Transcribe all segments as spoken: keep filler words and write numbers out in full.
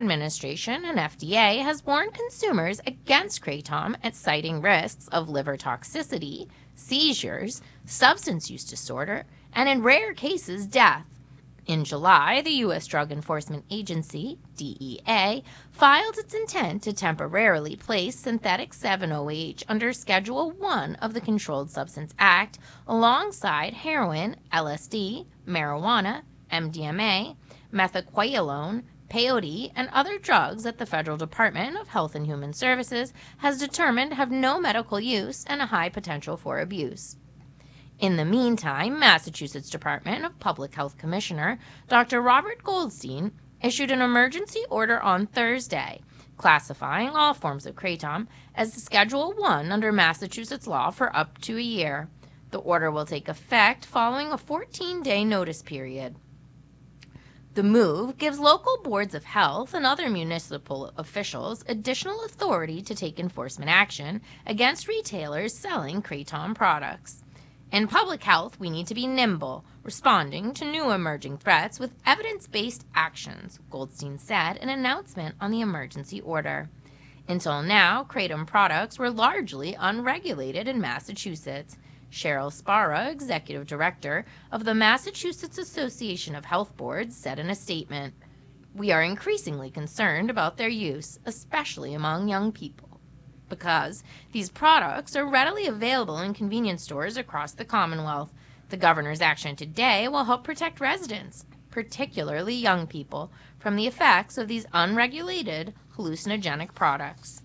Administration and F D A has warned consumers against Kratom at citing risks of liver toxicity, seizures, substance use disorder, and in rare cases, death. In July, the U S Drug Enforcement Agency, D E A, filed its intent to temporarily place synthetic seven O H under Schedule one of the Controlled Substance Act alongside heroin, L S D, marijuana, M D M A, methaqualone, peyote, and other drugs that the Federal Department of Health and Human Services has determined have no medical use and a high potential for abuse. In the meantime, Massachusetts Department of Public Health Commissioner Doctor Robert Goldstein issued an emergency order on Thursday, classifying all forms of Kratom as Schedule one under Massachusetts law for up to a year. The order will take effect following a fourteen-day notice period. The move gives local boards of health and other municipal officials additional authority to take enforcement action against retailers selling Kratom products. In public health, we need to be nimble, responding to new emerging threats with evidence-based actions, Goldstein said in an announcement on the emergency order. Until now, Kratom products were largely unregulated in Massachusetts. Cheryl Sparra, executive director of the Massachusetts Association of Health Boards, said in a statement, "We are increasingly concerned about their use, especially among young people, because these products are readily available in convenience stores across the Commonwealth. The governor's action today will help protect residents, particularly young people, from the effects of these unregulated hallucinogenic products."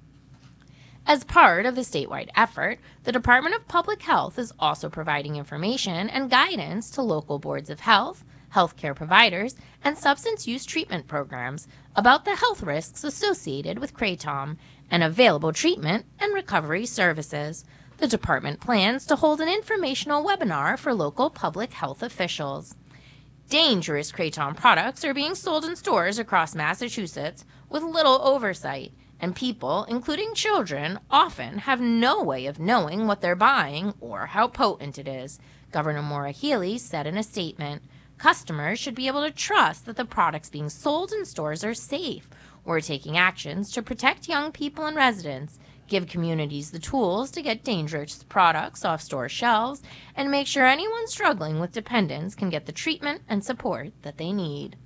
As part of the statewide effort, the Department of Public Health is also providing information and guidance to local boards of health, healthcare providers, and substance use treatment programs about the health risks associated with Kratom and available treatment and recovery services. The department plans to hold an informational webinar for local public health officials. Dangerous Kratom products are being sold in stores across Massachusetts with little oversight, and people, including children, often have no way of knowing what they're buying or how potent it is, Governor Maura Healey said in a statement. Customers should be able to trust that the products being sold in stores are safe. We're taking actions to protect young people and residents, give communities the tools to get dangerous products off store shelves, and make sure anyone struggling with dependence can get the treatment and support that they need.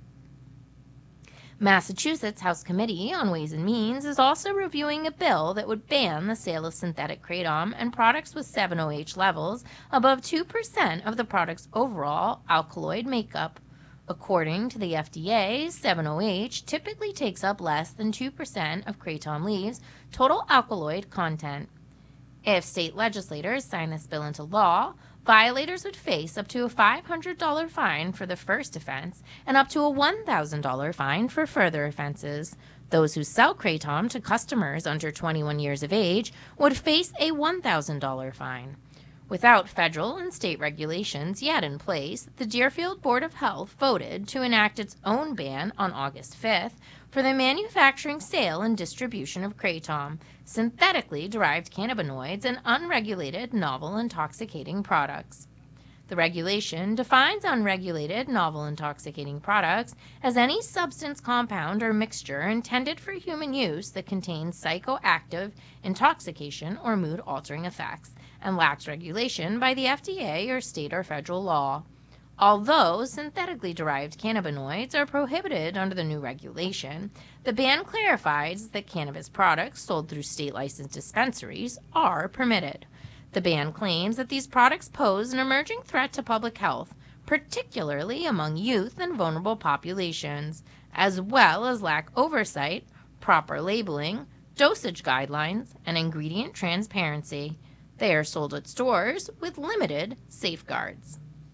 Massachusetts House Committee on Ways and Means is also reviewing a bill that would ban the sale of synthetic kratom and products with seven O H levels above two percent of the product's overall alkaloid makeup. According to the F D A, seven O H typically takes up less than two percent of kratom leaves' total alkaloid content. If state legislators sign this bill into law, violators would face up to a five hundred dollars fine for the first offense and up to a one thousand dollars fine for further offenses. Those who sell Kratom to customers under twenty-one years of age would face a one thousand dollars fine. Without federal and state regulations yet in place, the Deerfield Board of Health voted to enact its own ban on August fifth for the manufacturing, sale, and distribution of Kratom, synthetically derived cannabinoids, and unregulated novel intoxicating products. The regulation defines unregulated novel intoxicating products as any substance, compound, or mixture intended for human use that contains psychoactive, intoxication, or mood-altering effects, and lacks regulation by the F D A or state or federal law. Although synthetically derived cannabinoids are prohibited under the new regulation, the ban clarifies that cannabis products sold through state-licensed dispensaries are permitted. The ban claims that these products pose an emerging threat to public health, particularly among youth and vulnerable populations, as well as lack oversight, proper labeling, dosage guidelines, and ingredient transparency. They are sold at stores with limited safeguards.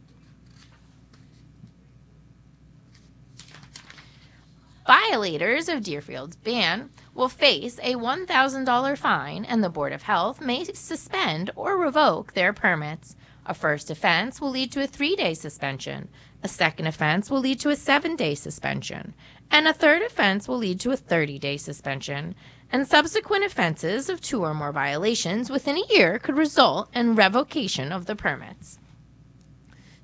Violators of Deerfield's ban will face a one thousand dollars fine, and the Board of Health may suspend or revoke their permits. A first offense will lead to a three-day suspension, a second offense will lead to a seven-day suspension, and a third offense will lead to a thirty-day suspension, and subsequent offenses of two or more violations within a year could result in revocation of the permits.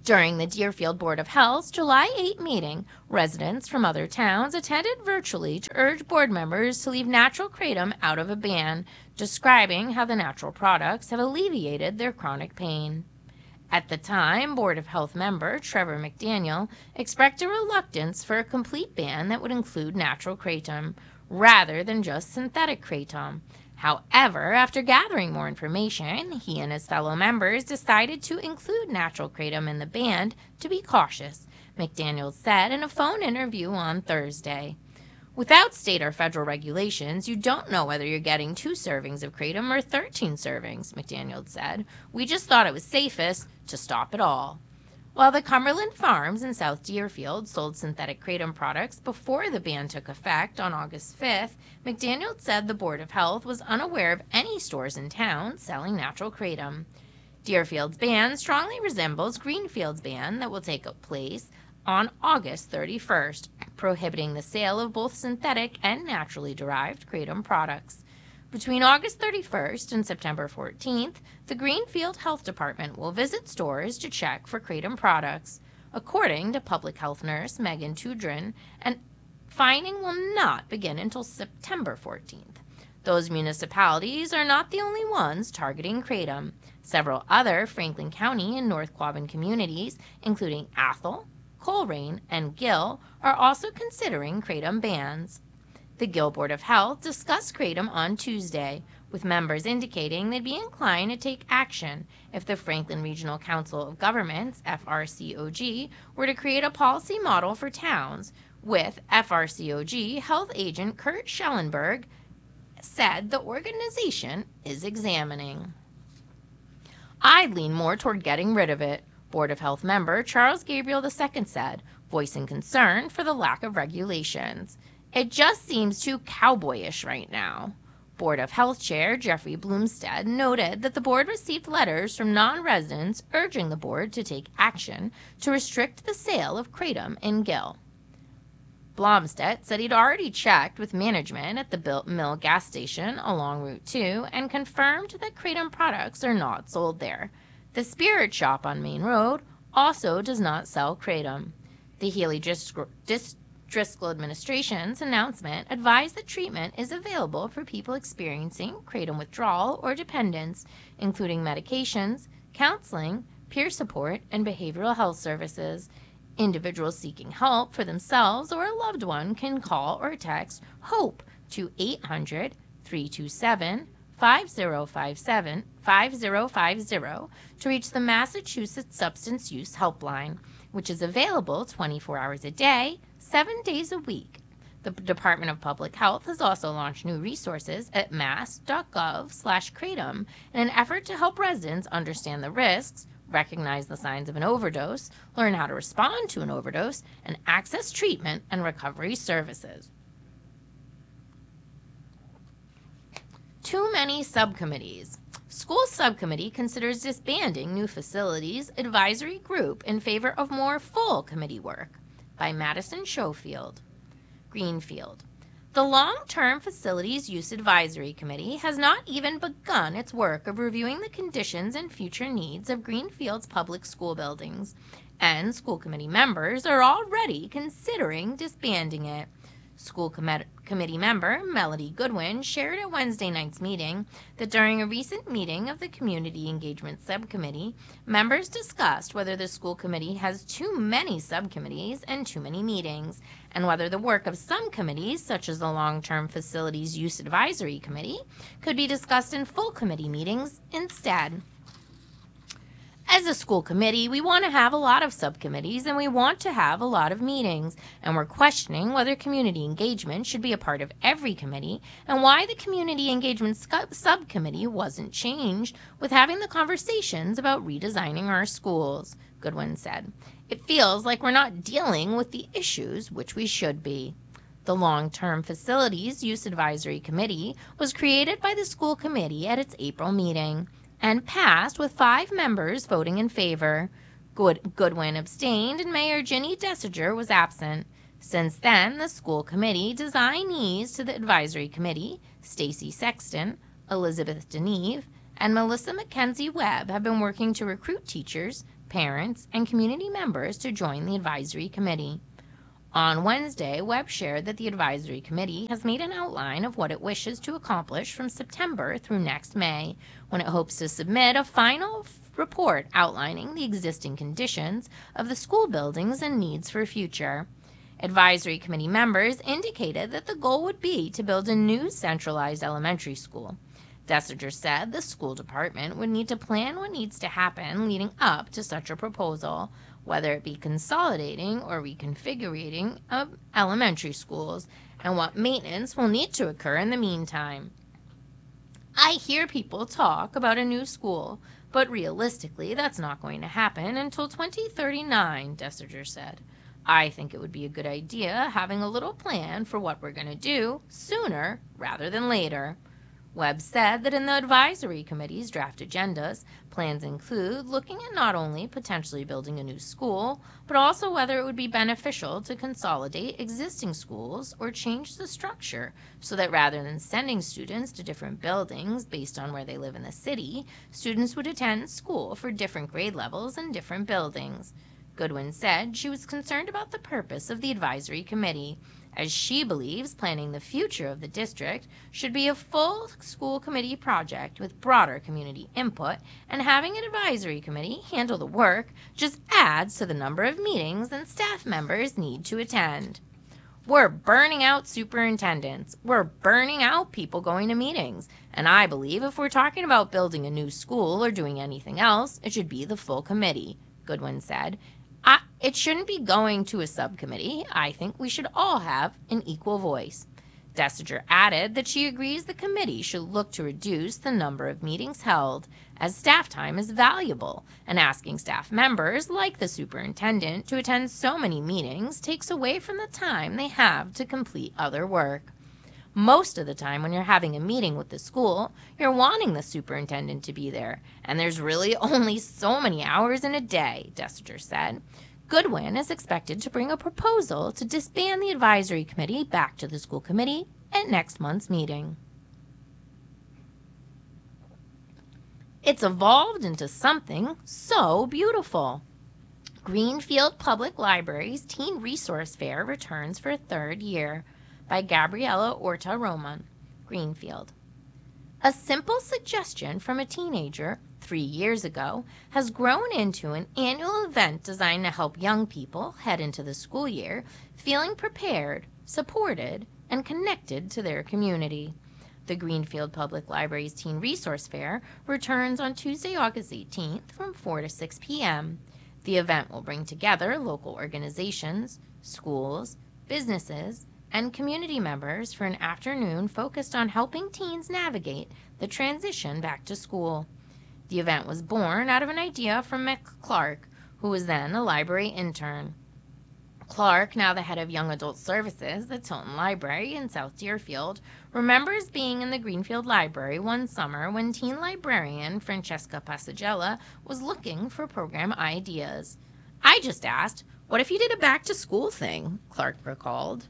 During the Deerfield Board of Health's July eighth meeting, residents from other towns attended virtually to urge board members to leave natural kratom out of a ban, describing how the natural products have alleviated their chronic pain. At the time, Board of Health member Trevor McDaniel expressed a reluctance for a complete ban that would include natural kratom, rather than just synthetic kratom. However, after gathering more information, he and his fellow members decided to include natural kratom in the ban to be cautious, McDaniel said in a phone interview on Thursday. Without state or federal regulations, you don't know whether you're getting two servings of kratom or thirteen servings, McDaniel said. We just thought it was safest to stop it all. While the Cumberland Farms in South Deerfield sold synthetic kratom products before the ban took effect on August fifth, McDaniel said the Board of Health was unaware of any stores in town selling natural kratom. Deerfield's ban strongly resembles Greenfield's ban that will take place on August thirty-first, prohibiting the sale of both synthetic and naturally derived kratom products. Between August thirty-first and September fourteenth, the Greenfield Health Department will visit stores to check for kratom products. According to public health nurse Megan Tudrin, and fining will not begin until September fourteenth. Those municipalities are not the only ones targeting kratom. Several other Franklin County and North Quabbin communities, including Athol, Coleraine, and Gill, are also considering kratom bans. The Gill Board of Health discussed kratom on Tuesday, with members indicating they'd be inclined to take action if the Franklin Regional Council of Governments, F R C O G, were to create a policy model for towns, with F R C O G health agent Kurt Schellenberg said the organization is examining. I'd lean more toward getting rid of it, Board of Health member Charles Gabriel the Second said, voicing concern for the lack of regulations. It just seems too cowboyish right now. Board of Health Chair Jeffrey Bloomstead noted that the board received letters from non-residents urging the board to take action to restrict the sale of kratom in Gill. Blomstedt said he'd already checked with management at the Mill gas station along Route two and confirmed that kratom products are not sold there. The Spirit Shop on Main Road also does not sell kratom. The Healy Driscoll Dis- Driscoll administration's announcement advised that treatment is available for people experiencing kratom withdrawal or dependence, including medications, counseling, peer support, and behavioral health services. Individuals seeking help for themselves or a loved one can call or text HOPE to eight hundred, three two seven, five zero five seven, five zero five zero to reach the Massachusetts Substance Use Helpline, which is available twenty-four hours a day, seven days a week. The Department of Public Health has also launched new resources at mass.gov slash kratom in an effort to help residents understand the risks, recognize the signs of an overdose, learn how to respond to an overdose, and access treatment and recovery services. Too many subcommittees. School subcommittee considers disbanding new facilities advisory group in favor of more full committee work, by Madison Schofield. Greenfield. The Long-Term Facilities Use Advisory Committee has not even begun its work of reviewing the conditions and future needs of Greenfield's public school buildings, and school committee members are already considering disbanding it. School com- committee member Melody Goodwin shared at Wednesday night's meeting that during a recent meeting of the Community Engagement Subcommittee, members discussed whether the school committee has too many subcommittees and too many meetings, and whether the work of some committees, such as the Long-Term Facilities Use Advisory Committee, could be discussed in full committee meetings instead. As a school committee, we want to have a lot of subcommittees and we want to have a lot of meetings, and we're questioning whether community engagement should be a part of every committee and why the community engagement scu- subcommittee wasn't changed with having the conversations about redesigning our schools, Goodwin said. It feels like we're not dealing with the issues which we should be. The Long-Term Facilities Use Advisory Committee was created by the school committee at its April meeting and passed with five members voting in favor. Good- Goodwin abstained and Mayor Ginny Dessiger was absent. Since then, the school committee designees to the advisory committee, Stacy Sexton, Elizabeth Deneve, and Melissa Mackenzie Webb have been working to recruit teachers, parents, and community members to join the advisory committee. On Wednesday, Webb shared that the advisory committee has made an outline of what it wishes to accomplish from September through next May, when it hopes to submit a final report outlining the existing conditions of the school buildings and needs for future. Advisory committee members indicated that the goal would be to build a new centralized elementary school. Dessinger said the school department would need to plan what needs to happen leading up to such a proposal, whether it be consolidating or reconfiguring of elementary schools, and what maintenance will need to occur in the meantime. I hear people talk about a new school, but realistically that's not going to happen until twenty thirty-nine, Dessinger said. I think it would be a good idea having a little plan for what we're going to do sooner rather than later. Webb said that in the advisory committee's draft agendas, plans include looking at not only potentially building a new school, but also whether it would be beneficial to consolidate existing schools or change the structure so that rather than sending students to different buildings based on where they live in the city, students would attend school for different grade levels in different buildings. Goodwin said she was concerned about the purpose of the advisory committee, as she believes planning the future of the district should be a full school committee project with broader community input, and having an advisory committee handle the work just adds to the number of meetings and staff members need to attend. We're burning out superintendents. We're burning out people going to meetings. And I believe if we're talking about building a new school or doing anything else, it should be the full committee, Goodwin said. I, it shouldn't be going to a subcommittee. I think we should all have an equal voice. Dessinger added that she agrees the committee should look to reduce the number of meetings held, as staff time is valuable, and asking staff members, like the superintendent, to attend so many meetings takes away from the time they have to complete other work. Most of the time when you're having a meeting with the school, you're wanting the superintendent to be there, and there's really only so many hours in a day, Dessinger said. Goodwin is expected to bring a proposal to disband the advisory committee back to the school committee at next month's meeting. It's evolved into something so beautiful. Greenfield Public Library's Teen Resource Fair returns for a third year, by Gabriella Orta-Roman, Greenfield. A simple suggestion from a teenager three years ago has grown into an annual event designed to help young people head into the school year feeling prepared, supported, and connected to their community. The Greenfield Public Library's Teen Resource Fair returns on Tuesday, August eighteenth from four to six p.m. The event will bring together local organizations, schools, businesses, and community members for an afternoon focused on helping teens navigate the transition back to school. The event was born out of an idea from Mick Clark, who was then a library intern. Clark, now the head of Young Adult Services at Tilton Library in South Deerfield, remembers being in the Greenfield Library one summer when teen librarian Francesca Passagella was looking for program ideas. "I just asked, what if you did a back-to-school thing?" Clark recalled.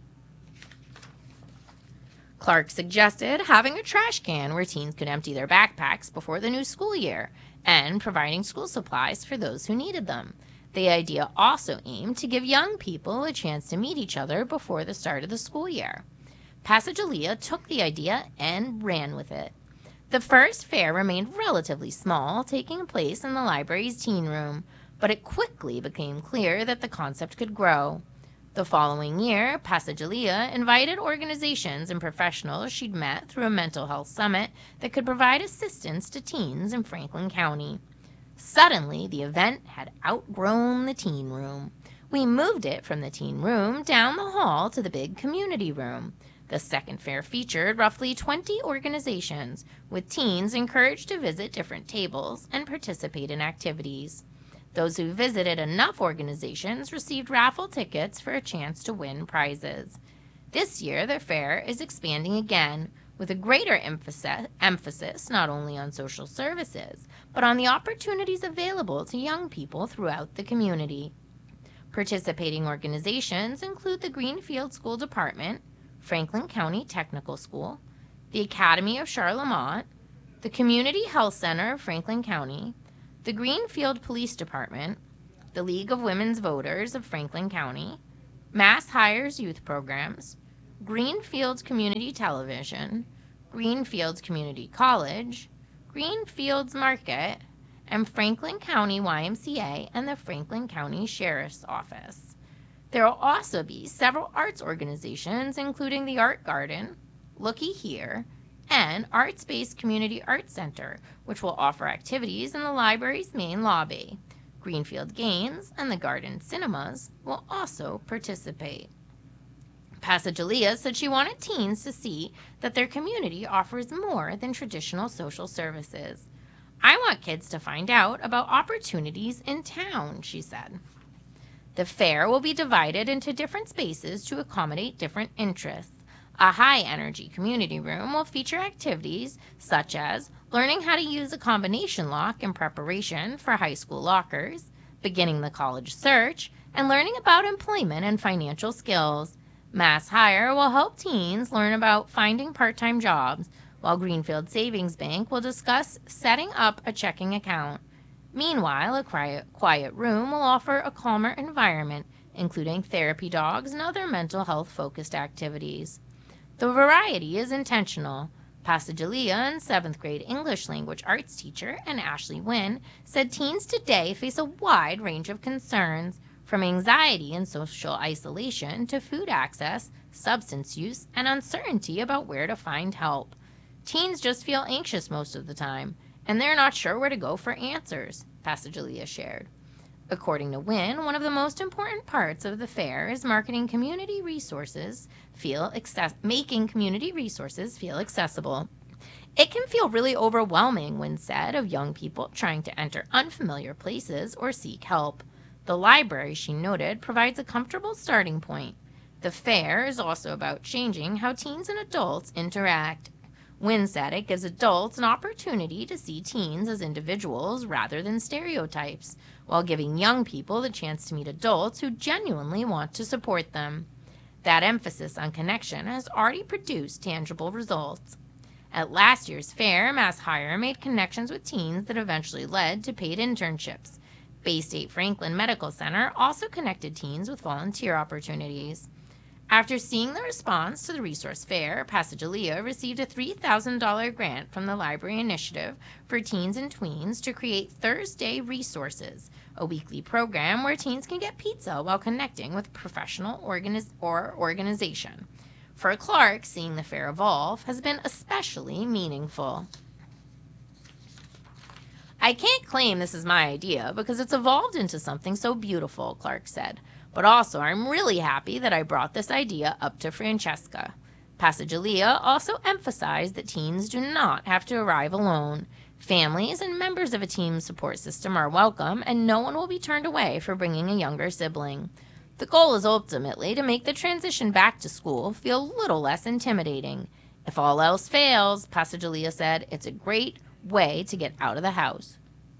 Clark suggested having a trash can where teens could empty their backpacks before the new school year and providing school supplies for those who needed them. The idea also aimed to give young people a chance to meet each other before the start of the school year. Passaglia took the idea and ran with it. The first fair remained relatively small, taking place in the library's teen room, but it quickly became clear that the concept could grow. The following year, Passaglia invited organizations and professionals she'd met through a mental health summit that could provide assistance to teens in Franklin County. Suddenly, the event had outgrown the teen room. We moved it from the teen room down the hall to the big community room. The second fair featured roughly twenty organizations, with teens encouraged to visit different tables and participate in activities. Those who visited enough organizations received raffle tickets for a chance to win prizes. This year, the fair is expanding again, with a greater emphasis, emphasis not only on social services, but on the opportunities available to young people throughout the community. Participating organizations include the Greenfield School Department, Franklin County Technical School, the Academy of Charlemont, the Community Health Center of Franklin County, the Greenfield Police Department, the League of Women's Voters of Franklin County, Mass Hires Youth Programs, Greenfields Community Television, Greenfields Community College, Greenfields Market, and Franklin County Y M C A and the Franklin County Sheriff's Office. There will also be several arts organizations, including the Art Garden, Looky Here, and Arts-Based Community Arts Center, which will offer activities in the library's main lobby. Greenfield Games and the Garden Cinemas will also participate. Passagallia said she wanted teens to see that their community offers more than traditional social services. I want kids to find out about opportunities in town, she said. The fair will be divided into different spaces to accommodate different interests. A high-energy community room will feature activities such as learning how to use a combination lock in preparation for high school lockers, beginning the college search, and learning about employment and financial skills. Mass Hire will help teens learn about finding part-time jobs, while Greenfield Savings Bank will discuss setting up a checking account. Meanwhile, a quiet, quiet room will offer a calmer environment, including therapy dogs and other mental health-focused activities. The variety is intentional. Passagallia, and seventh grade English language arts teacher, and Ashley Wynn, said teens today face a wide range of concerns, from anxiety and social isolation to food access, substance use, and uncertainty about where to find help. Teens just feel anxious most of the time, and they're not sure where to go for answers, Passagallia shared. According to Wynn, one of the most important parts of the fair is marketing community resources feel access- making community resources feel accessible. It can feel really overwhelming, Wynn said, of young people trying to enter unfamiliar places or seek help. The library, she noted, provides a comfortable starting point. The fair is also about changing how teens and adults interact. Wynn said it gives adults an opportunity to see teens as individuals rather than stereotypes, while giving young people the chance to meet adults who genuinely want to support them. That emphasis on connection has already produced tangible results. At last year's fair, Mass Hire made connections with teens that eventually led to paid internships. Bay State Franklin Medical Center also connected teens with volunteer opportunities. After seeing the response to the resource fair, Passagallia received a three thousand dollars grant from the Library Initiative for Teens and Tweens to create Thursday Resources, a weekly program where teens can get pizza while connecting with professional organiz- or organization. For Clark, seeing the fair evolve has been especially meaningful. I can't claim this is my idea because it's evolved into something so beautiful, Clark said. But also, I'm really happy that I brought this idea up to Francesca. Passagallia also emphasized that teens do not have to arrive alone. Families and members of a team support system are welcome, and no one will be turned away for bringing a younger sibling. The goal is ultimately to make the transition back to school feel a little less intimidating. If all else fails, Passagallia said, it's a great way to get out of the house.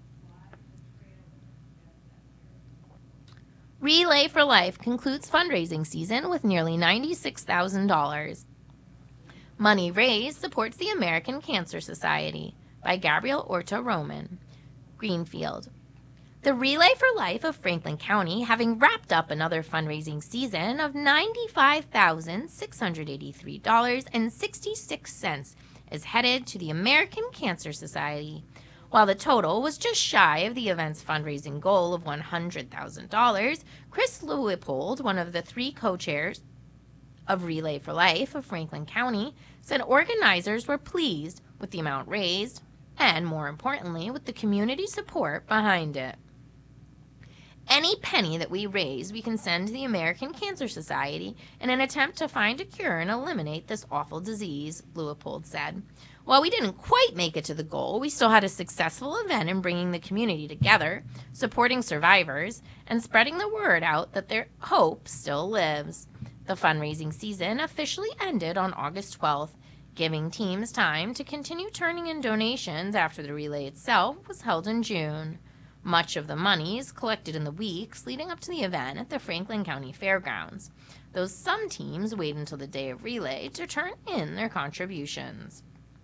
Relay for Life concludes fundraising season with nearly ninety-six thousand dollars. Money raised supports the American Cancer Society by Gabriel Orta Roman. Greenfield. The Relay for Life of Franklin County, having wrapped up another fundraising season of ninety-five thousand six hundred eighty-three dollars and sixty-six cents, is headed to the American Cancer Society. While the total was just shy of the event's fundraising goal of one hundred thousand dollars, Chris Leupold, one of the three co-chairs of Relay for Life of Franklin County, said organizers were pleased with the amount raised and, more importantly, with the community support behind it. Any penny that we raise, we can send to the American Cancer Society in an attempt to find a cure and eliminate this awful disease, Leupold said. While we didn't quite make it to the goal, we still had a successful event in bringing the community together, supporting survivors, and spreading the word out that their hope still lives. The fundraising season officially ended on August twelfth, giving teams time to continue turning in donations after the relay itself was held in June. Much of the monies collected in the weeks leading up to the event at the Franklin County Fairgrounds, though some teams wait until the day of relay to turn in their contributions.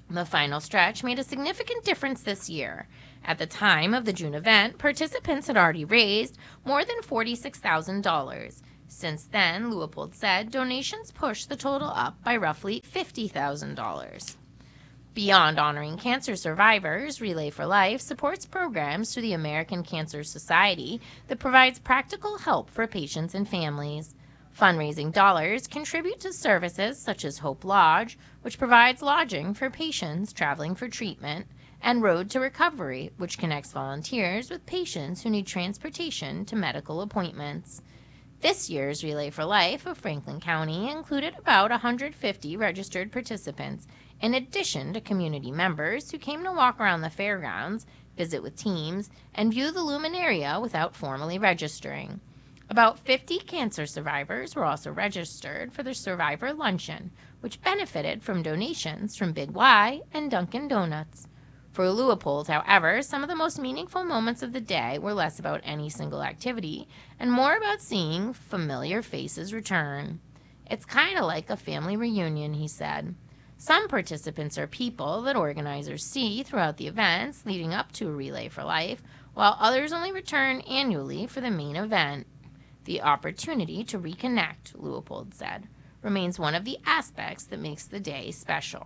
The final stretch made a significant difference this year. At the time of the June event, participants had already raised more than forty-six thousand dollars. Since then, Leupold said, donations pushed the total up by roughly fifty thousand dollars. Beyond honoring cancer survivors, Relay for Life supports programs through the American Cancer Society that provides practical help for patients and families. Fundraising dollars contribute to services such as Hope Lodge, which provides lodging for patients traveling for treatment, and Road to Recovery, which connects volunteers with patients who need transportation to medical appointments. This year's Relay for Life of Franklin County included about one hundred fifty registered participants, in addition to community members who came to walk around the fairgrounds, visit with teams, and view the Luminaria without formally registering. About fifty cancer survivors were also registered for the Survivor Luncheon, which benefited from donations from Big Y and Dunkin' Donuts. For Leupold, however, some of the most meaningful moments of the day were less about any single activity and more about seeing familiar faces return. It's kind of like a family reunion, he said. Some participants are people that organizers see throughout the events leading up to a Relay for Life, while others only return annually for the main event. The opportunity to reconnect, Leupold said, remains one of the aspects that makes the day special.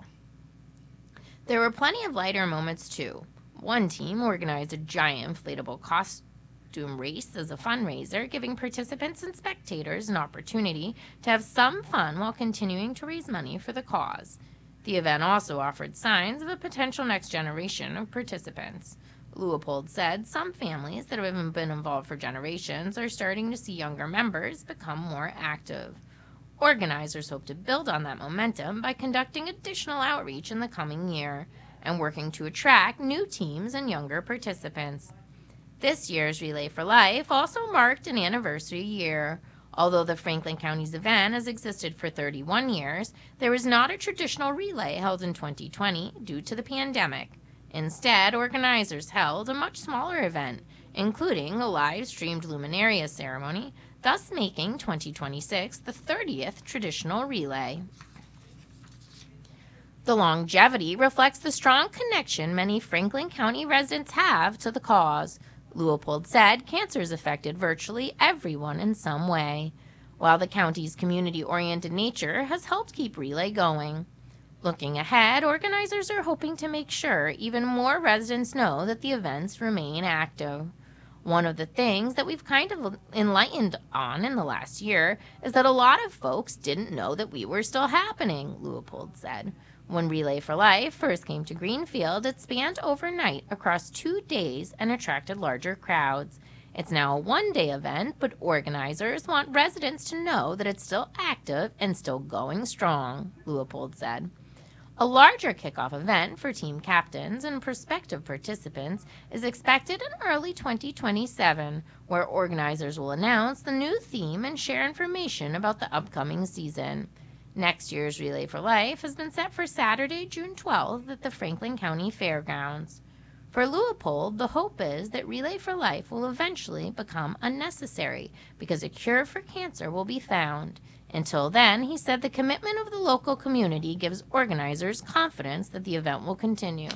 There were plenty of lighter moments, too. One team organized a giant inflatable costume race as a fundraiser, giving participants and spectators an opportunity to have some fun while continuing to raise money for the cause. The event also offered signs of a potential next generation of participants. Leupold said some families that have been involved for generations are starting to see younger members become more active. Organizers hope to build on that momentum by conducting additional outreach in the coming year and working to attract new teams and younger participants. This year's Relay for Life also marked an anniversary year. Although the Franklin County's event has existed for thirty-one years, there was not a traditional relay held in twenty twenty due to the pandemic. Instead, organizers held a much smaller event, including a live-streamed Luminaria ceremony, thus making twenty twenty-six the thirtieth traditional relay. The longevity reflects the strong connection many Franklin County residents have to the cause. Leupold said cancer has affected virtually everyone in some way, while the county's community-oriented nature has helped keep Relay going. Looking ahead, organizers are hoping to make sure even more residents know that the events remain active. One of the things that we've kind of enlightened on in the last year is that a lot of folks didn't know that we were still happening, Leupold said. When Relay for Life first came to Greenfield, it spanned overnight across two days and attracted larger crowds. It's now a one-day event, but organizers want residents to know that it's still active and still going strong, Leupold said. A larger kickoff event for team captains and prospective participants is expected in early twenty twenty-seven, where organizers will announce the new theme and share information about the upcoming season. Next year's Relay for Life has been set for Saturday, June twelfth at the Franklin County Fairgrounds. For Leupold, the hope is that Relay for Life will eventually become unnecessary because a cure for cancer will be found. Until then, he said the commitment of the local community gives organizers confidence that the event will continue.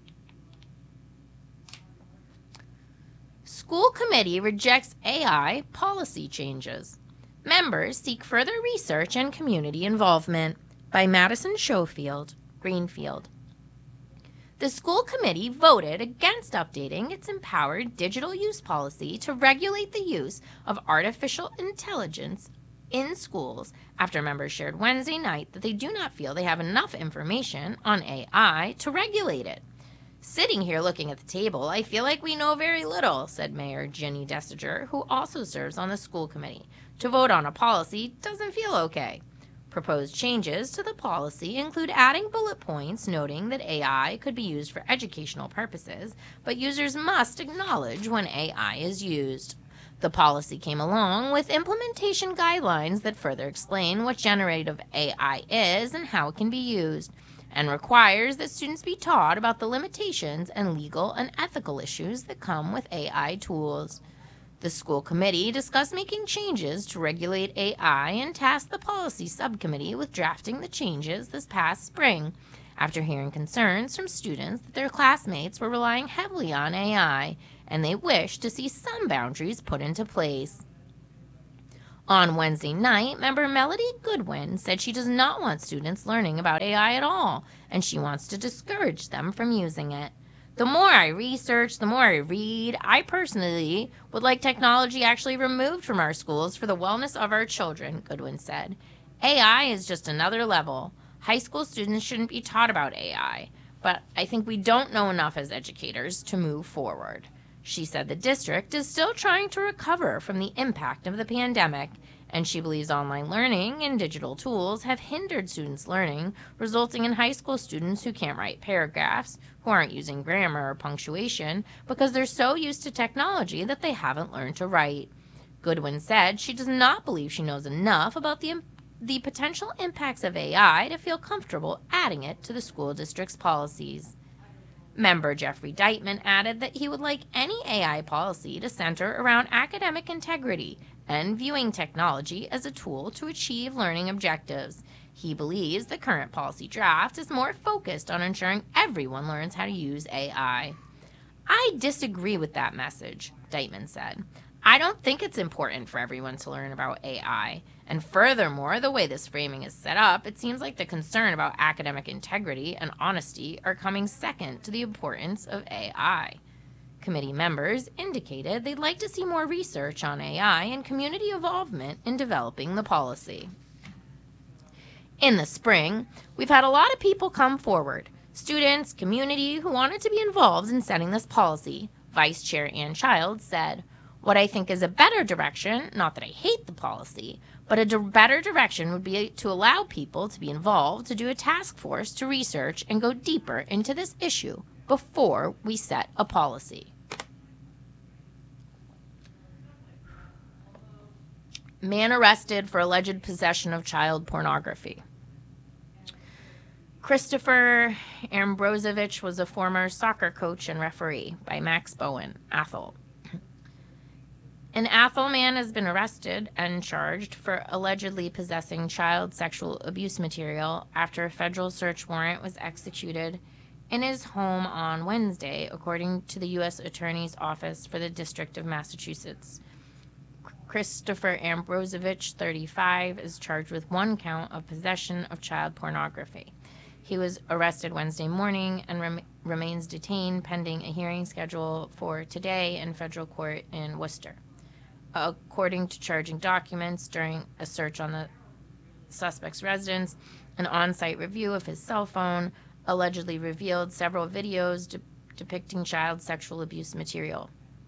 School committee rejects A I policy changes. Members seek further research and community involvement. By Madison Schofield, Greenfield. The school committee voted against updating its empowered digital use policy to regulate the use of artificial intelligence in schools after members shared Wednesday night that they do not feel they have enough information on A I to regulate it. Sitting here looking at the table, I feel like we know very little, said Mayor Ginny Destiger, who also serves on the school committee. To vote on a policy doesn't feel okay. Proposed changes to the policy include adding bullet points noting that A I could be used for educational purposes, but users must acknowledge when A I is used. The policy came along with implementation guidelines that further explain what generative A I is and how it can be used, and requires that students be taught about the limitations and legal and ethical issues that come with A I tools. The school committee discussed making changes to regulate A I and tasked the policy subcommittee with drafting the changes this past spring, after hearing concerns from students that their classmates were relying heavily on A I, and they wished to see some boundaries put into place. On Wednesday night, member Melody Goodwin said she does not want students learning about A I at all, and she wants to discourage them from using it. The more I research, the more I read, I personally would like technology actually removed from our schools for the wellness of our children, Goodwin said. A I is just another level. High school students shouldn't be taught about A I, but I think we don't know enough as educators to move forward. She said the district is still trying to recover from the impact of the pandemic, and she believes online learning and digital tools have hindered students' learning, resulting in high school students who can't write paragraphs, who aren't using grammar or punctuation, because they're so used to technology that they haven't learned to write. Goodwin said she does not believe she knows enough about the, the potential impacts of A I to feel comfortable adding it to the school district's policies. Member Jeffrey Deitman added that he would like any A I policy to center around academic integrity and viewing technology as a tool to achieve learning objectives. He believes the current policy draft is more focused on ensuring everyone learns how to use A I. I disagree with that message, Deitman said. I don't think it's important for everyone to learn about A I. And furthermore, the way this framing is set up, it seems like the concern about academic integrity and honesty are coming second to the importance of A I. Committee members indicated they'd like to see more research on A I and community involvement in developing the policy. In the spring, we've had a lot of people come forward, students, community, who wanted to be involved in setting this policy, Vice Chair Ann Childs said. What I think is a better direction, not that I hate the policy, but a di- better direction would be to allow people to be involved, to do a task force to research and go deeper into this issue before we set a policy. Man arrested for alleged possession of child pornography. Christopher Ambrosovich was a former soccer coach and referee by Max Bowen, Athol. An Athol man has been arrested and charged for allegedly possessing child sexual abuse material after a federal search warrant was executed in his home on Wednesday, according to the U S Attorney's Office for the District of Massachusetts. Christopher Ambrosovich, thirty-five, is charged with one count of possession of child pornography. He was arrested Wednesday morning and rem- remains detained pending a hearing scheduled for today in federal court in Worcester. According to charging documents, during a search on the suspect's residence, an on-site review of his cell phone allegedly revealed several videos de- depicting child sexual abuse material.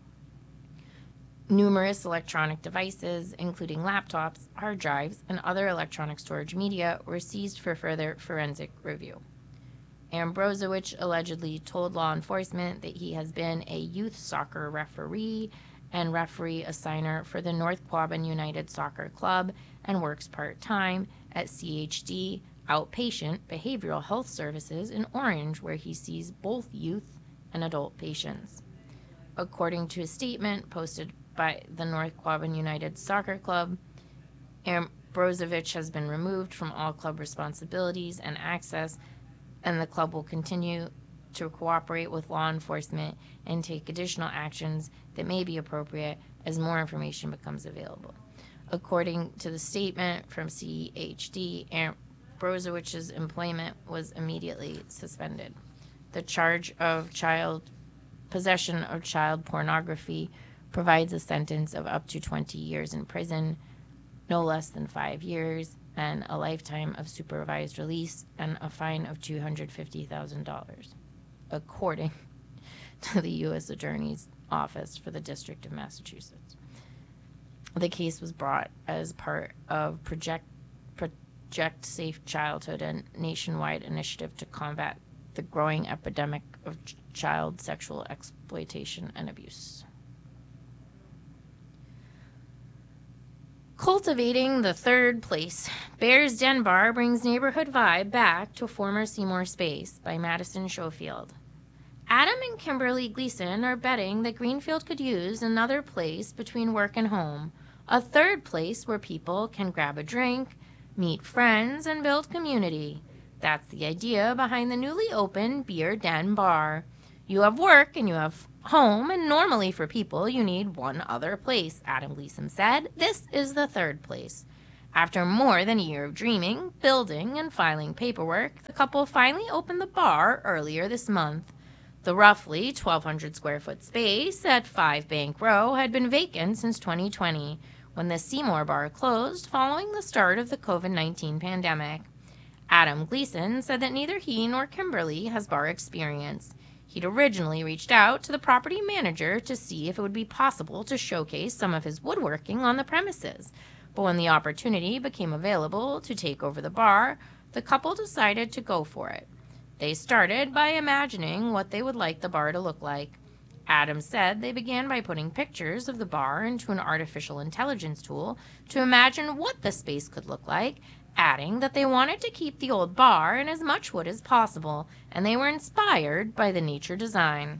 Numerous electronic devices, including laptops, hard drives, and other electronic storage media, were seized for further forensic review. Ambrosovich allegedly told law enforcement that he has been a youth soccer referee and referee assigner for the North Quabbin United Soccer Club and works part-time at C H D Outpatient Behavioral Health Services in Orange, where he sees both youth and adult patients. According to a statement posted by the North Quabbin United Soccer Club, Ambrosovich has been removed from all club responsibilities and access, and the club will continue to cooperate with law enforcement and take additional actions that may be appropriate as more information becomes available. According to the statement from C H D, Ambrosovich's employment was immediately suspended. The charge of child possession of child pornography provides a sentence of up to twenty years in prison, no less than five years, and a lifetime of supervised release and a fine of two hundred fifty thousand dollars, according to the U S Attorney's Office for the District of Massachusetts. The case was brought as part of Project, Project Safe Childhood, a nationwide initiative to combat the growing epidemic of ch- child sexual exploitation and abuse. Cultivating the third place. Bears Den Bar brings neighborhood vibe back to former Seymour Space by Madison Schofield. Adam and Kimberly Gleason are betting that Greenfield could use another place between work and home, a third place where people can grab a drink, meet friends, and build community. That's the idea behind the newly opened Beer Den Bar. You have work and you have home, and normally for people you need one other place, Adam Gleason said. This is the third place. After more than a year of dreaming, building, and filing paperwork, the couple finally opened the bar earlier this month. The roughly twelve hundred square foot space at five Bank Row had been vacant since twenty twenty, when the Seymour Bar closed following the start of the covid nineteen pandemic. Adam Gleason said that neither he nor Kimberly has bar experience. He'd originally reached out to the property manager to see if it would be possible to showcase some of his woodworking on the premises, but when the opportunity became available to take over the bar, the couple decided to go for it. They started by imagining what they would like the bar to look like. Adam said they began by putting pictures of the bar into an artificial intelligence tool to imagine what the space could look like, adding that they wanted to keep the old bar in as much wood as possible, and they were inspired by the nature design.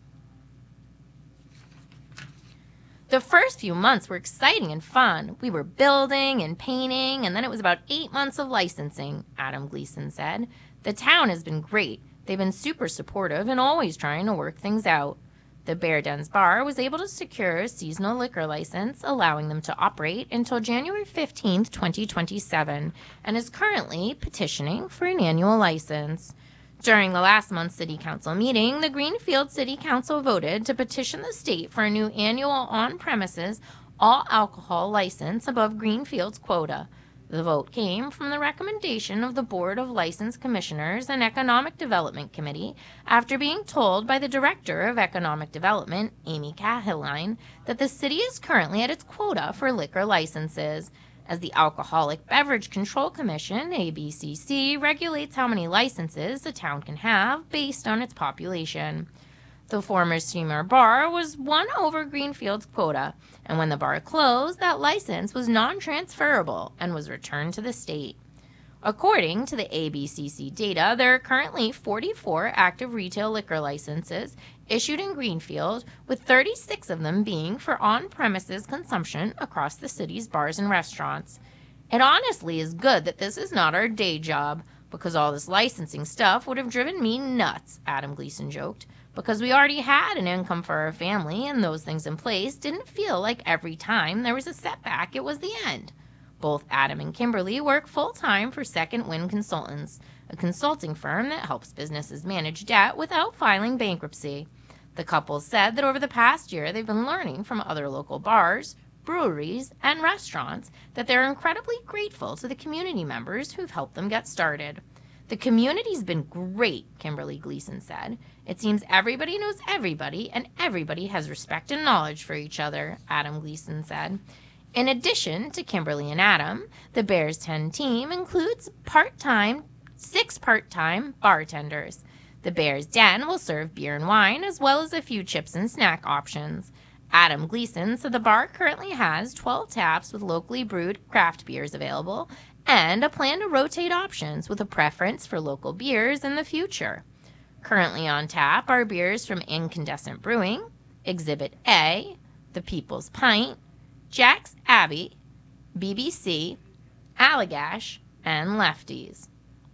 The first few months were exciting and fun. We were building and painting, and then it was about eight months of licensing, Adam Gleason said. The town has been great. They've been super supportive and always trying to work things out. The Bear Den's Bar was able to secure a seasonal liquor license, allowing them to operate until January fifteenth, twenty twenty-seven, and is currently petitioning for an annual license. During the last month's City Council meeting, the Greenfield City Council voted to petition the state for a new annual on-premises all-alcohol license above Greenfield's quota. The vote came from the recommendation of the Board of License Commissioners and Economic Development Committee after being told by the Director of Economic Development, Amy Cahiline, that the city is currently at its quota for liquor licenses, as the Alcoholic Beverage Control Commission, A B C C, regulates how many licenses a town can have based on its population. The former Seymour Bar was won over Greenfield's quota, and when the bar closed, that license was non-transferable and was returned to the state. According to the A B C C data, there are currently forty-four active retail liquor licenses issued in Greenfield, with thirty-six of them being for on-premises consumption across the city's bars and restaurants. It honestly is good that this is not our day job, because all this licensing stuff would have driven me nuts, Adam Gleason joked. Because we already had an income for our family, and those things in place didn't feel like every time there was a setback it was the end. Both Adam and Kimberly work full-time for Second Wind Consultants, a consulting firm that helps businesses manage debt without filing bankruptcy. The couple said that over the past year they've been learning from other local bars, breweries, and restaurants that they're incredibly grateful to the community members who've helped them get started. The community's been great, Kimberly Gleason said. It seems everybody knows everybody, and everybody has respect and knowledge for each other, Adam Gleason said. In addition to Kimberly and Adam, the Bears ten team includes part-time, six part-time bartenders. The Bears Den will serve beer and wine, as well as a few chips and snack options. Adam Gleason said the bar currently has twelve taps with locally brewed craft beers available, and a plan to rotate options with a preference for local beers in the future. Currently on tap are beers from Incandescent Brewing, Exhibit A, The People's Pint, Jack's Abbey, B B C, Allagash, and Lefties.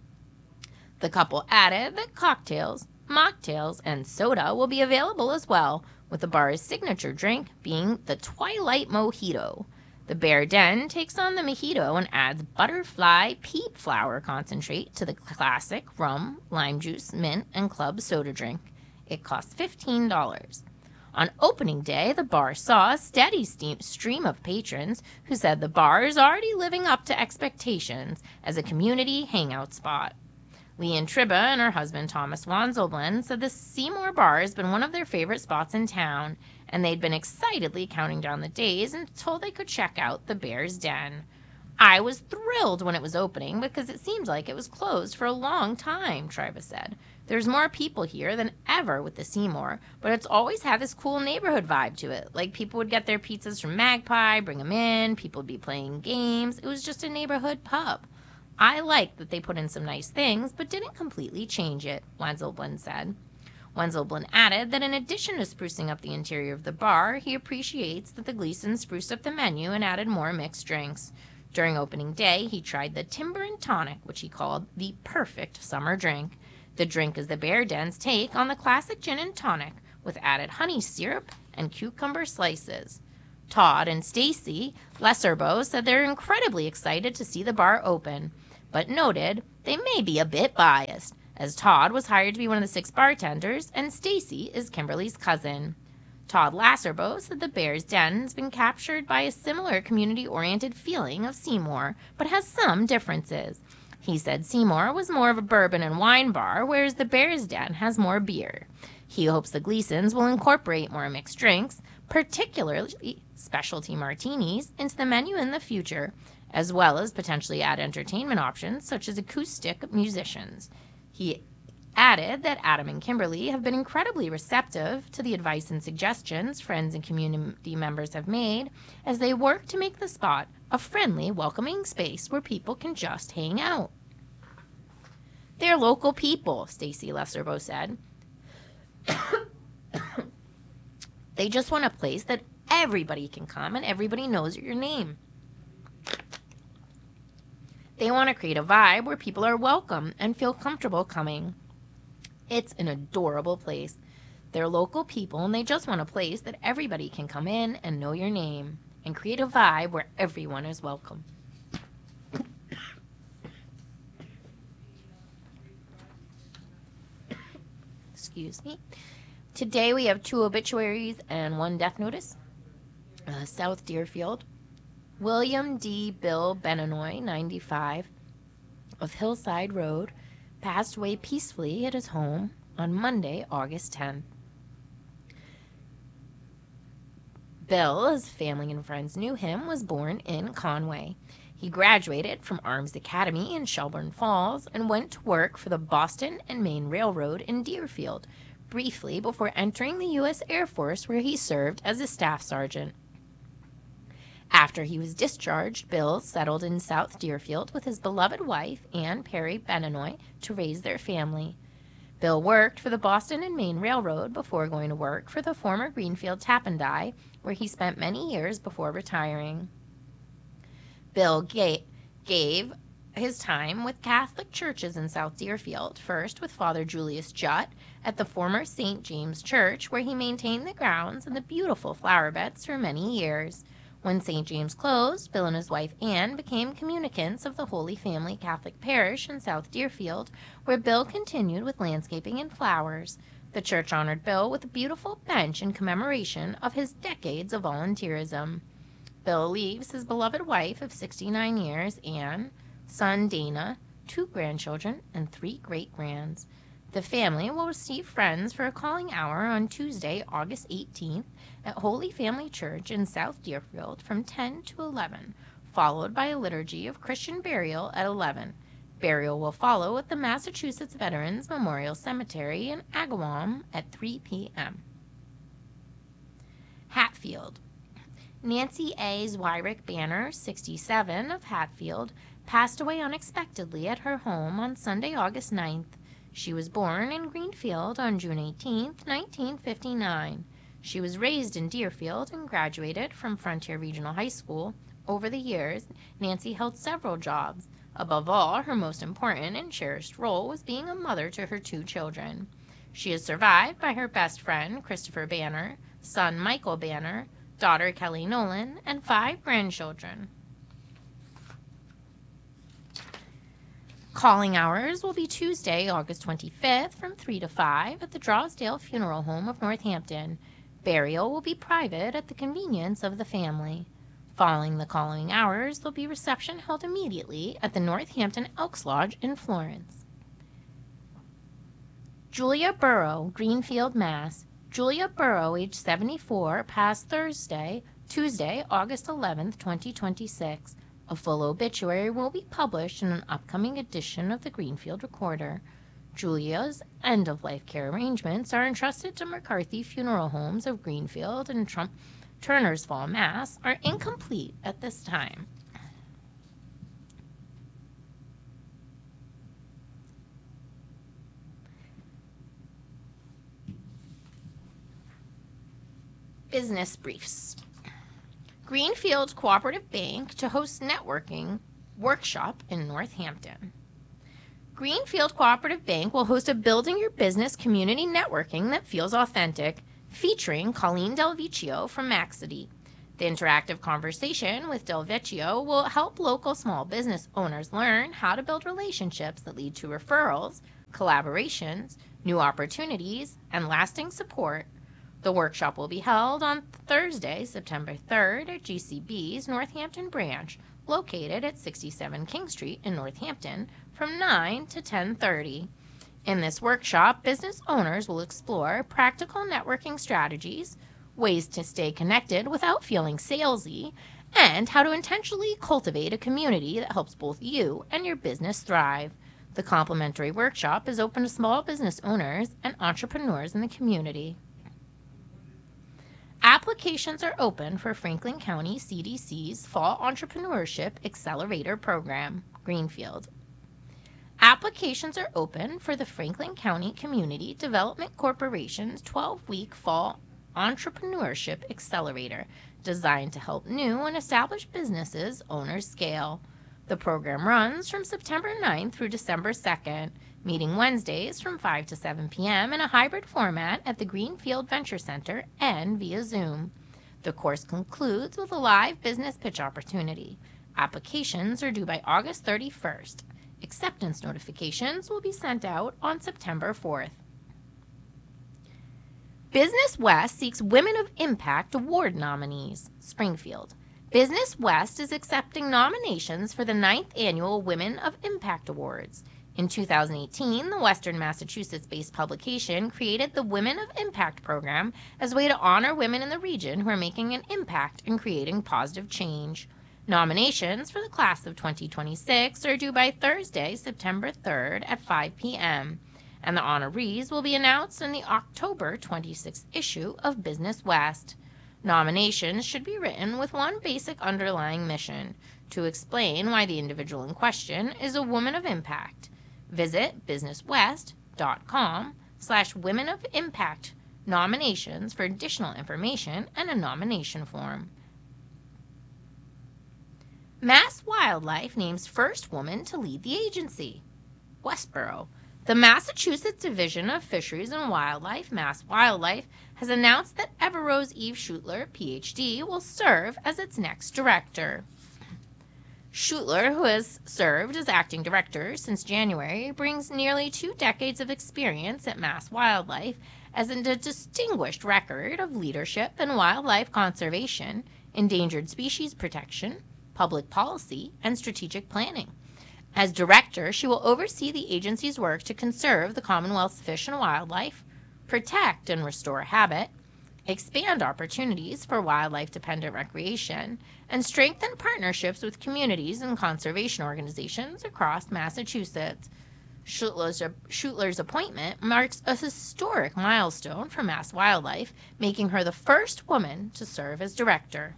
The couple added that cocktails, mocktails, and soda will be available as well, with the bar's signature drink being the Twilight Mojito. The Bear Den takes on the mojito and adds butterfly peat flower concentrate to the classic rum, lime juice, mint, and club soda drink. It costs fifteen dollars. On opening day, the bar saw a steady steam stream of patrons who said the bar is already living up to expectations as a community hangout spot. Leanne Tribba and her husband Thomas Wanzelblin said the Seymour Bar has been one of their favorite spots in town, and they'd been excitedly counting down the days until they could check out the Bear's Den. I was thrilled when it was opening because it seemed like it was closed for a long time, Tribba said. There's more people here than ever with the Seymour, but it's always had this cool neighborhood vibe to it. Like people would get their pizzas from Magpie, bring them in, people would be playing games. It was just a neighborhood pub. I liked that they put in some nice things, but didn't completely change it, Wanzelblin said. Wanzelblin added that in addition to sprucing up the interior of the bar, he appreciates that the Gleasons spruced up the menu and added more mixed drinks. During opening day, he tried the Timber and Tonic, which he called the perfect summer drink. The drink is the Bear Den's take on the classic gin and tonic, with added honey syrup and cucumber slices. Todd and Stacy Lesserbo said they're incredibly excited to see the bar open, but noted they may be a bit biased, as Todd was hired to be one of the six bartenders and Stacy is Kimberly's cousin. Todd Lasserbo said the Bear's Den has been captured by a similar community-oriented feeling of Seymour, but has some differences. He said Seymour was more of a bourbon and wine bar, whereas the Bear's Den has more beer. He hopes the Gleasons will incorporate more mixed drinks, particularly specialty martinis, into the menu in the future, as well as potentially add entertainment options such as acoustic musicians. He added that Adam and Kimberly have been incredibly receptive to the advice and suggestions friends and community members have made as they work to make the spot a friendly, welcoming space where people can just hang out. They're local people, Stacy Lesserbo said. They just want a place that everybody can come and everybody knows your name. They want to create a vibe where people are welcome and feel comfortable coming. It's an adorable place. They're local people and they just want a place that everybody can come in and know your name and create a vibe where everyone is welcome. Excuse me. Today we have two obituaries and one death notice. Uh, South Deerfield. William D. Bill Benanoy, ninety-five, of Hillside Road, passed away peacefully at his home on Monday, August tenth. Bill, as family and friends knew him, was born in Conway. He graduated from Arms Academy in Shelburne Falls and went to work for the Boston and Maine Railroad in Deerfield, briefly before entering the U S Air Force, where he served as a staff sergeant. After he was discharged, Bill settled in South Deerfield with his beloved wife, Anne Perry Benanoy, to raise their family. Bill worked for the Boston and Maine Railroad before going to work for the former Greenfield Tap and Die, where he spent many years before retiring. Bill ga- gave his time with Catholic churches in South Deerfield, first with Father Julius Jutt at the former Saint James Church, where he maintained the grounds and the beautiful flower beds for many years. When Saint James closed, Bill and his wife Anne became communicants of the Holy Family Catholic Parish in South Deerfield, where Bill continued with landscaping and flowers. The church honored Bill with a beautiful bench in commemoration of his decades of volunteerism. Bill leaves his beloved wife of sixty-nine years, Anne, son Dana, two grandchildren, and three great-grands. The family will receive friends for a calling hour on Tuesday, August eighteenth, at Holy Family Church in South Deerfield from ten to eleven, followed by a liturgy of Christian burial at eleven. Burial will follow at the Massachusetts Veterans Memorial Cemetery in Agawam at three p.m. Hatfield. Nancy A. Zweirich Banner, sixty-seven, of Hatfield, passed away unexpectedly at her home on Sunday, August ninth. She was born in Greenfield on June eighteenth, nineteen fifty-nine. She was raised in Deerfield and graduated from Frontier Regional High School. Over the years, Nancy held several jobs. Above all, her most important and cherished role was being a mother to her two children. She is survived by her best friend, Christopher Banner, son Michael Banner, daughter Kelly Nolan, and five grandchildren. Calling hours will be Tuesday, August twenty-fifth from three to five at the Drosdale Funeral Home of Northampton. Burial will be private at the convenience of the family. Following the calling hours, there'll be reception held immediately at the Northampton Elks Lodge in Florence. Julia Burrow, Greenfield, Mass. Julia Burrow, age seventy-four, passed Thursday, Tuesday, August eleventh, twenty twenty-six. A full obituary will be published in an upcoming edition of the Greenfield Recorder. Julia's end-of-life care arrangements are entrusted to McCarthy Funeral Homes of Greenfield and Trump Turner's Fall, Mass. Are incomplete at this time. Business briefs. Greenfield Cooperative Bank to host networking workshop in Northampton. Greenfield Cooperative Bank will host a Building Your Business community networking that feels authentic, featuring Colleen Del Vecchio from Maxity. The interactive conversation with Del Vecchio will help local small business owners learn how to build relationships that lead to referrals, collaborations, new opportunities, and lasting support. The workshop will be held on Thursday, September third at G C B's Northampton branch, located at sixty-seven King Street in Northampton, from nine to ten thirty. In this workshop, business owners will explore practical networking strategies, ways to stay connected without feeling salesy, and how to intentionally cultivate a community that helps both you and your business thrive. The complimentary workshop is open to small business owners and entrepreneurs in the community. Applications are open for Franklin County C D C's Fall Entrepreneurship Accelerator Program, Greenfield. Applications are open for the Franklin County Community Development Corporation's twelve-week Fall Entrepreneurship Accelerator, designed to help new and established businesses owners scale. The program runs from September ninth through December second, meeting Wednesdays from five to seven p.m. in a hybrid format at the Greenfield Venture Center and via Zoom. The course concludes with a live business pitch opportunity. Applications are due by August thirty-first. Acceptance notifications will be sent out on September fourth. Business West seeks Women of Impact Award nominees, Springfield. Business West is accepting nominations for the ninth Annual Women of Impact Awards. In two thousand eighteen, the Western Massachusetts-based publication created the Women of Impact program as a way to honor women in the region who are making an impact in creating positive change. Nominations for the class of twenty twenty-six are due by Thursday, September third at five p.m., and the honorees will be announced in the October twenty-sixth issue of Business West. Nominations should be written with one basic underlying mission: to explain why the individual in question is a woman of impact. Visit businesswest.com slash women of impact nominations for additional information and a nomination form. Mass Wildlife names first woman to lead the agency, Westboro. The Massachusetts Division of Fisheries and Wildlife, Mass Wildlife, has announced that Everose Eve Schutler, P H D, will serve as its next director. Schutler, who has served as acting director since January, brings nearly two decades of experience at Mass Wildlife, as in a distinguished record of leadership in wildlife conservation, endangered species protection, public policy, and strategic planning. As director, she will oversee the agency's work to conserve the Commonwealth's fish and wildlife, protect and restore habitat, expand opportunities for wildlife-dependent recreation, and strengthen partnerships with communities and conservation organizations across Massachusetts. Schutler's, Schutler's appointment marks a historic milestone for Mass Wildlife, making her the first woman to serve as director.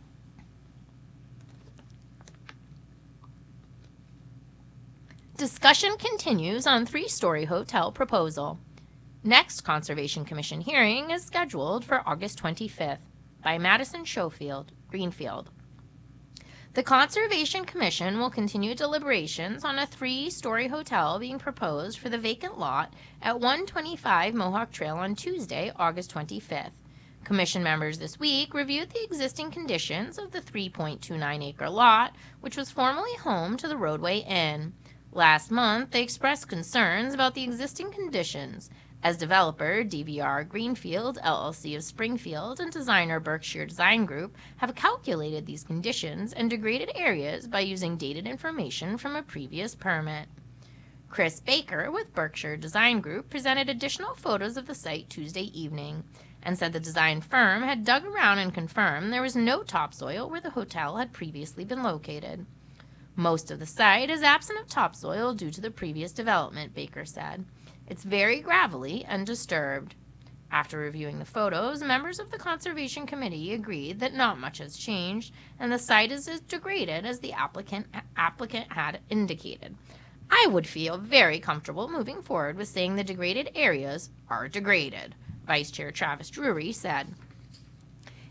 Discussion continues on three-story hotel proposal. Next Conservation Commission hearing is scheduled for August twenty-fifth by Madison Schofield, Greenfield. The Conservation Commission will continue deliberations on a three-story hotel being proposed for the vacant lot at one twenty-five Mohawk Trail on Tuesday, August twenty-fifth. Commission members this week reviewed the existing conditions of the three point two nine acre lot, which was formerly home to the Roadway Inn. Last month, they expressed concerns about the existing conditions, as developer D V R Greenfield, L L C of Springfield, and designer Berkshire Design Group have calculated these conditions and degraded areas by using dated information from a previous permit. Chris Baker with Berkshire Design Group presented additional photos of the site Tuesday evening and said the design firm had dug around and confirmed there was no topsoil where the hotel had previously been located. Most of the site is absent of topsoil due to the previous development, Baker said. It's very gravelly and disturbed. After reviewing the photos, members of the Conservation Committee agreed that not much has changed and the site is as degraded as the applicant, applicant had indicated. I would feel very comfortable moving forward with saying the degraded areas are degraded, Vice Chair Travis Drury said.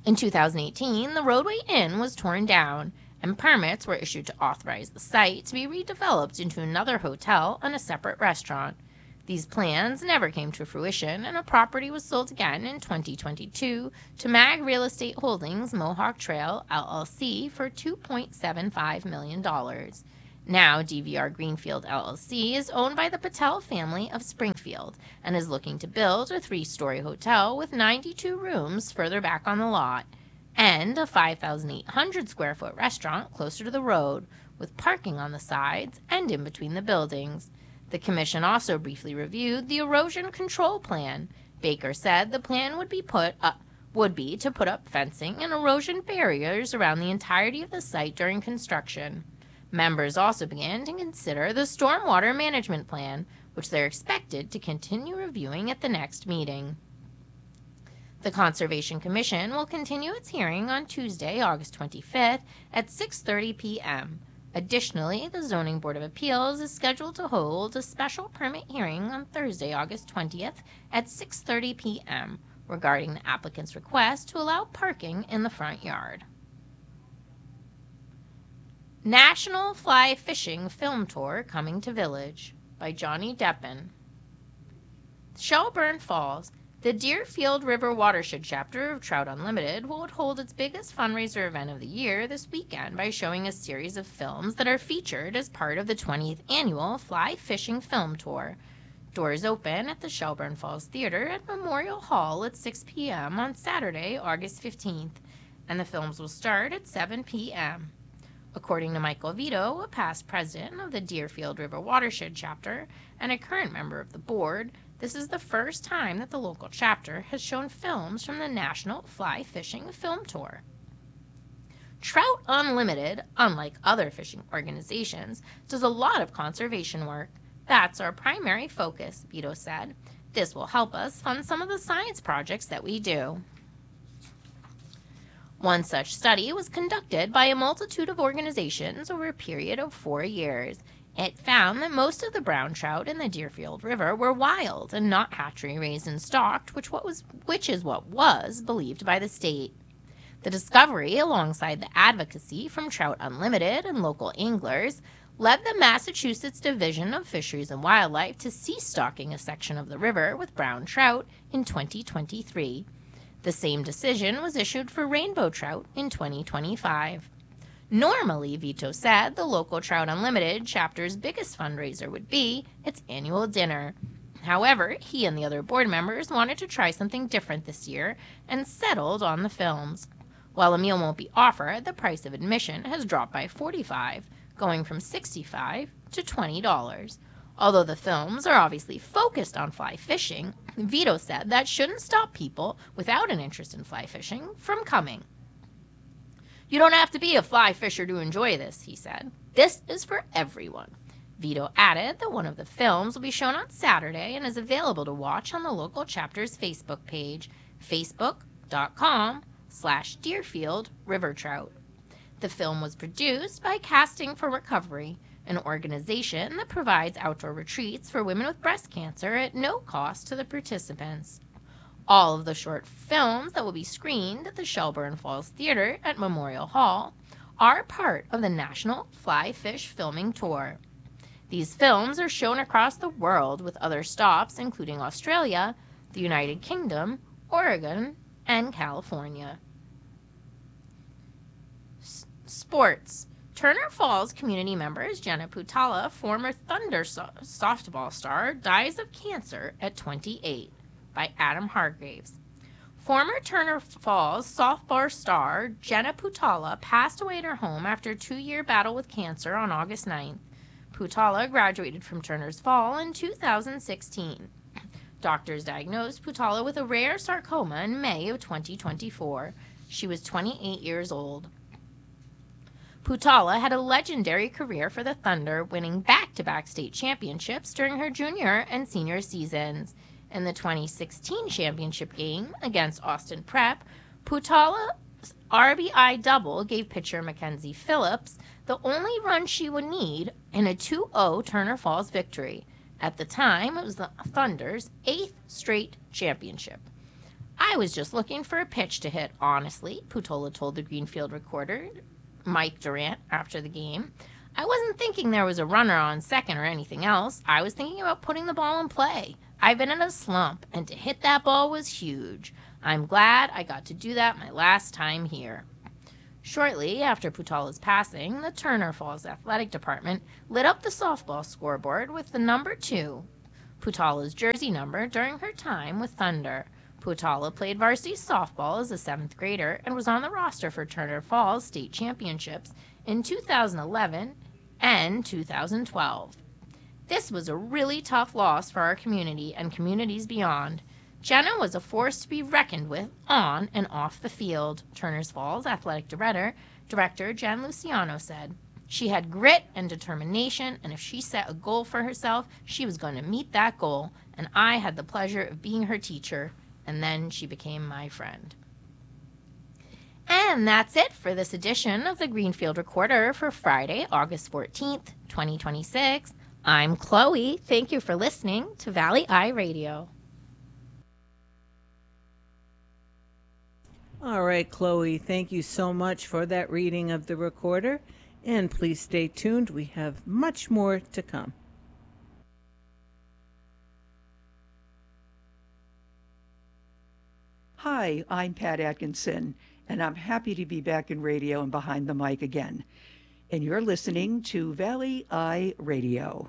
In two thousand eighteen, the Roadway Inn was torn down, and permits were issued to authorize the site to be redeveloped into another hotel and a separate restaurant. These plans never came to fruition, and a property was sold again in twenty twenty-two to Mag Real Estate Holdings Mohawk Trail, L L C, for two point seven five million dollars. Now, D V R Greenfield, L L C, is owned by the Patel family of Springfield and is looking to build a three-story hotel with ninety-two rooms further back on the lot, and a five thousand eight hundred square foot restaurant closer to the road, with parking on the sides and in between the buildings. The commission also briefly reviewed the erosion control plan. Baker said the plan would be put up, would be to put up fencing and erosion barriers around the entirety of the site during construction. Members also began to consider the stormwater management plan, which they're expected to continue reviewing at the next meeting. The Conservation Commission will continue its hearing on Tuesday, August twenty-fifth at six thirty p.m. Additionally, the Zoning Board of Appeals is scheduled to hold a special permit hearing on Thursday, August twentieth at six thirty p.m. regarding the applicant's request to allow parking in the front yard. National Fly Fishing Film Tour coming to Village by Johnny Deppen. Shelburne Falls. The Deerfield River Watershed chapter of Trout Unlimited will hold its biggest fundraiser event of the year this weekend by showing a series of films that are featured as part of the twentieth annual Fly Fishing Film Tour. Doors open at the Shelburne Falls Theater at Memorial Hall at six p.m. on Saturday, August fifteenth, and the films will start at seven p.m. According to Michael Vito, a past president of the Deerfield River Watershed chapter and a current member of the board, this is the first time that the local chapter has shown films from the National Fly Fishing Film Tour. Trout Unlimited, unlike other fishing organizations, does a lot of conservation work. That's our primary focus, Vito said. This will help us fund some of the science projects that we do. One such study was conducted by a multitude of organizations over a period of four years. It found that most of the brown trout in the Deerfield River were wild and not hatchery raised and stocked, which, what was, which is what was believed by the state. The discovery, alongside the advocacy from Trout Unlimited and local anglers, led the Massachusetts Division of Fisheries and Wildlife to cease stocking a section of the river with brown trout in twenty twenty-three. The same decision was issued for rainbow trout in twenty twenty-five. Normally, Vito said, the local Trout Unlimited chapter's biggest fundraiser would be its annual dinner. However, he and the other board members wanted to try something different this year and settled on the films. While a meal won't be offered, the price of admission has dropped by forty-five dollars, going from sixty-five dollars to twenty dollars. Although the films are obviously focused on fly fishing, Vito said that shouldn't stop people without an interest in fly fishing from coming. You don't have to be a fly fisher to enjoy this, he said. This is for everyone. Vito added that one of the films will be shown on Saturday and is available to watch on the local chapter's Facebook page, facebook.com slash Deerfield River Trout. The film was produced by Casting for Recovery, an organization that provides outdoor retreats for women with breast cancer at no cost to the participants. All of the short films that will be screened at the Shelburne Falls Theater at Memorial Hall are part of the National Fly Fish Filming Tour. These films are shown across the world with other stops including Australia, the United Kingdom, Oregon, and California. S- sports. Turner Falls community members Jenna Putala, former Thunder so- softball star, dies of cancer at twenty-eight. By Adam Hargraves. Former Turner Falls softball star Jenna Putala passed away at her home after a two-year battle with cancer on August ninth. Putala graduated from Turner's Fall in two thousand sixteen. Doctors diagnosed Putala with a rare sarcoma in May of twenty twenty-four. She was twenty-eight years old. Putala had a legendary career for the Thunder, winning back-to-back state championships during her junior and senior seasons. In the twenty sixteen championship game against Austin Prep, Putala's R B I double gave pitcher Mackenzie Phillips the only run she would need in a two oh Turner Falls victory. At the time, it was the Thunder's eighth straight championship. I was just looking for a pitch to hit, honestly, Putola told the Greenfield Recorder, Mike Durant, after the game. I wasn't thinking there was a runner on second or anything else. I was thinking about putting the ball in play. I've been in a slump, and to hit that ball was huge. I'm glad I got to do that my last time here. Shortly after Putola's passing, the Turner Falls Athletic Department lit up the softball scoreboard with the number two, Putola's jersey number, during her time with Thunder. Putola played varsity softball as a seventh grader and was on the roster for Turner Falls State Championships in two thousand eleven and two thousand twelve. This was a really tough loss for our community and communities beyond. Jenna was a force to be reckoned with on and off the field, Turner's Falls Athletic Director, Director Jen Luciano said. She had grit and determination, and if she set a goal for herself, she was going to meet that goal, and I had the pleasure of being her teacher, and then she became my friend. And that's it for this edition of the Greenfield Recorder for Friday, August fourteenth, twenty twenty-six. I'm Chloe. Thank you for listening to Valley Eye Radio. All right, Chloe, thank you so much for that reading of the Recorder. And please stay tuned. We have much more to come. Hi, I'm Pat Atkinson, and I'm happy to be back in radio and behind the mic again. And you're listening to Valley Eye Radio.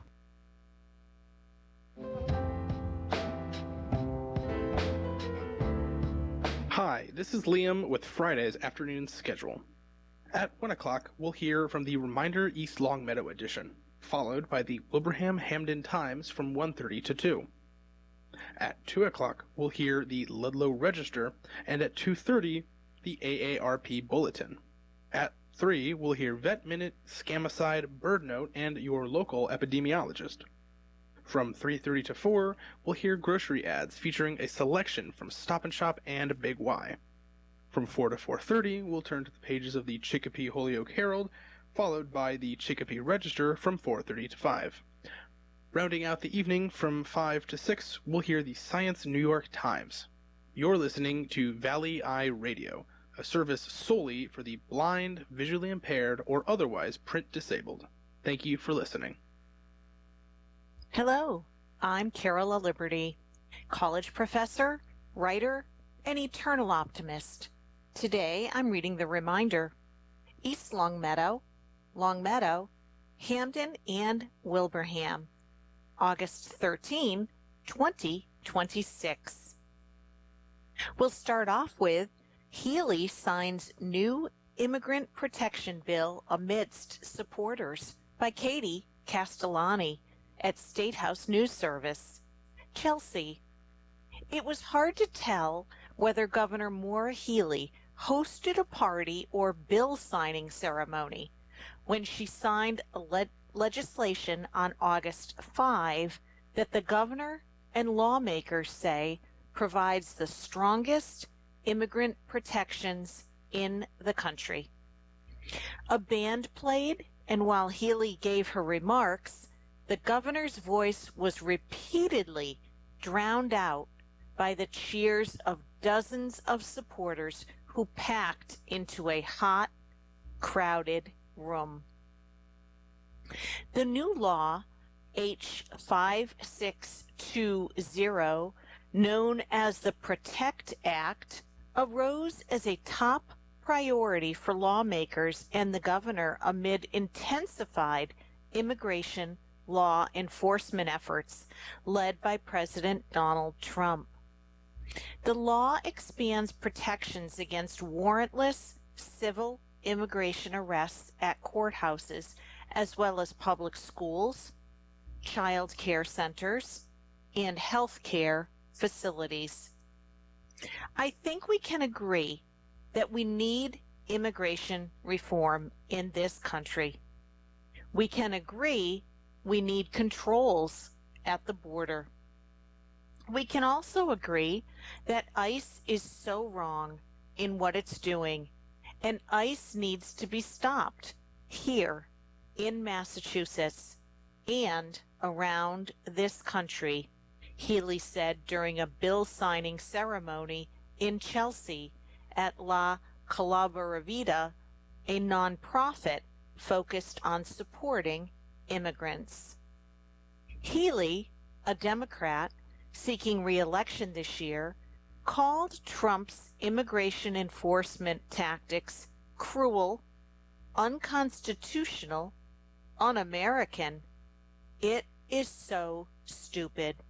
Hi, this is Liam with Friday's afternoon schedule. At one o'clock, we'll hear from the Reminder East Longmeadow edition, followed by the Wilbraham Hamden Times from one thirty to two. At two o'clock, we'll hear the Ludlow Register, and at two thirty, the A A R P Bulletin. At three, we'll hear Vet Minute, Scamicide, Bird Note, and your local epidemiologist. From three thirty to four, we'll hear grocery ads featuring a selection from Stop and Shop and Big Y. From four to four thirty, we'll turn to the pages of the Chicopee Holyoke Herald, followed by the Chicopee Register from four thirty to five. Rounding out the evening from five to six, we'll hear the Science New York Times. You're listening to Valley Eye Radio, a service solely for the blind, visually impaired, or otherwise print disabled. Thank you for listening. Hello, I'm Carola Liberty, college professor, writer, and eternal optimist. Today I'm reading the Reminder, East Longmeadow, Longmeadow, Hamden, and Wilbraham, August thirteenth, twenty twenty-six. We'll start off with Healy signs new immigrant protection bill amidst supporters by Katie Castellani at State House News Service. Chelsea. It was hard to tell whether Governor Maura Healey hosted a party or bill signing ceremony when she signed a le- legislation on August fifth that the governor and lawmakers say provides the strongest immigrant protections in the country. A band played, and while Healey gave her remarks, the governor's voice was repeatedly drowned out by the cheers of dozens of supporters who packed into a hot, crowded room. The new law, H five six two zero, known as the PROTECT Act, arose as a top priority for lawmakers and the governor amid intensified immigration law enforcement efforts led by President Donald Trump. The law expands protections against warrantless civil immigration arrests at courthouses, as well as public schools, child care centers, and health care facilities. I think we can agree that we need immigration reform in this country. We can agree we need controls at the border. We can also agree that ICE is so wrong in what it's doing, and ICE needs to be stopped here in Massachusetts and around this country, Healey said during a bill signing ceremony in Chelsea at La Colaboravida, a nonprofit focused on supporting immigrants. Healy, a Democrat seeking re-election this year, called Trump's immigration enforcement tactics cruel, unconstitutional, un-American. It is so stupid.